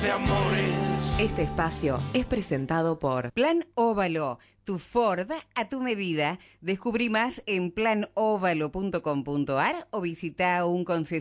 de amores. Este espacio es presentado por Plan Óvalo, tu Ford a tu medida. Descubrí más en planovalo.com.ar o visita un concesionario